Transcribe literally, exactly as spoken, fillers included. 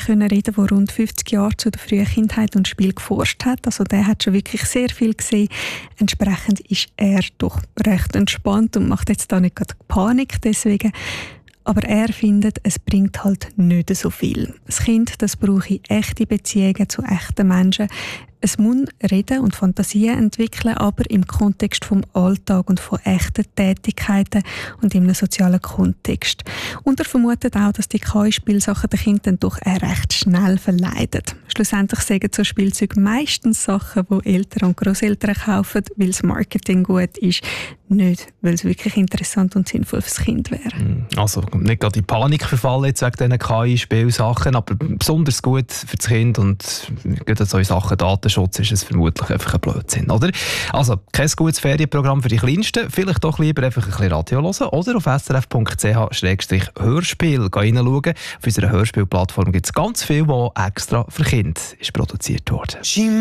können reden, der rund fünfzig Jahre zu der frühen Kindheit und Spiel geforscht hat. Also der hat schon wirklich sehr viel gesehen. Entsprechend ist er doch recht entspannt und macht jetzt da nicht gerade Panik deswegen. Aber er findet, es bringt halt nicht so viel. Das Kind, das brauche echte Beziehungen zu echten Menschen. Es muss reden und Fantasien entwickeln, aber im Kontext vom Alltag und von echten Tätigkeiten und in einem sozialen Kontext. Und er vermutet auch, dass die K I-Spielsachen den Kindern doch eher recht schnell verleiden. Schlussendlich sagen so Spielzeuge meistens Sachen, die Eltern und Grosseltern kaufen, weil das Marketing gut ist, nicht, weil es wirklich interessant und sinnvoll fürs Kind wäre. Also nicht gerade in Panik verfallen jetzt wegen diesen K I-Spielsachen, aber besonders gut für das Kind und gerade so in Sachen Datenschutz ist es vermutlich einfach ein Blödsinn, oder? Also kein gutes Ferienprogramm für die Kleinsten, vielleicht doch lieber einfach ein bisschen Radio hören oder auf s r f punkt c h slash hörspiel reinschauen. Auf unserer Hörspielplattform gibt es ganz viel, was extra für Kinder ist produziert worden.